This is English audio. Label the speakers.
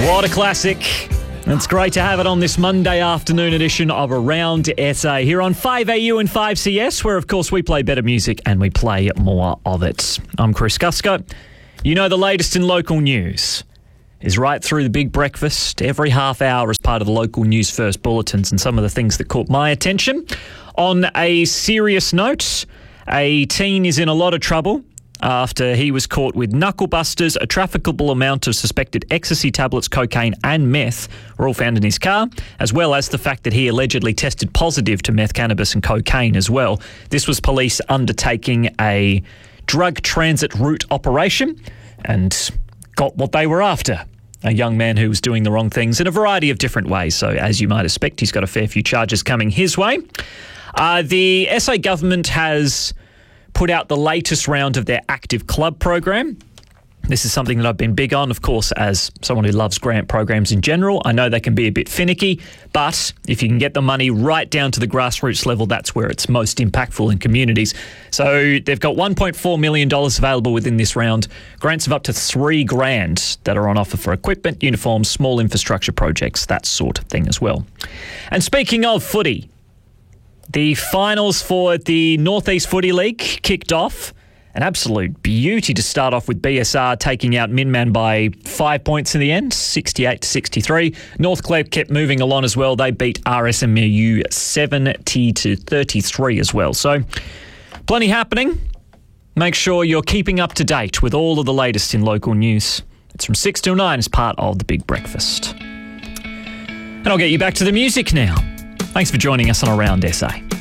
Speaker 1: What a classic. It's great to have it on this Monday afternoon edition of Around SA here on 5AU and 5CS, where, of course, we play better music and we play more of it. I'm Chris Gusco. You know, the latest in local news is right through the big breakfast, every half hour as part of the local news first bulletins, and some of the things that caught my attention. On a serious note, a teen is in a lot of trouble after he was caught with knuckle busters. A trafficable amount of suspected ecstasy tablets, cocaine and meth were all found in his car, as well as the fact that he allegedly tested positive to meth, cannabis and cocaine as well. This was police undertaking a drug transit route operation and got what they were after. A young man who was doing the wrong things in a variety of different ways. So as you might expect, he's got a fair few charges coming his way. The SA government has put out the latest round of their Active Club program. This is something that I've been big on, of course, as someone who loves grant programs in general. I know they can be a bit finicky, but if you can get the money right down to the grassroots level, that's where it's most impactful in communities. So they've got $1.4 million available within this round. Grants of up to $3,000 that are on offer for equipment, uniforms, small infrastructure projects, that sort of thing as well. And speaking of footy, the finals for the Northeast Footy League kicked off. An absolute beauty to start off with BSR taking out Minman by 5 points in the end, 68-63. Northcliffe kept moving along as well. They beat RSMU 70-33 as well. So plenty happening. Make sure you're keeping up to date with all of the latest in local news. It's from 6 till 9 as part of The Big Breakfast. And I'll get you back to the music now. Thanks for joining us on Around SA.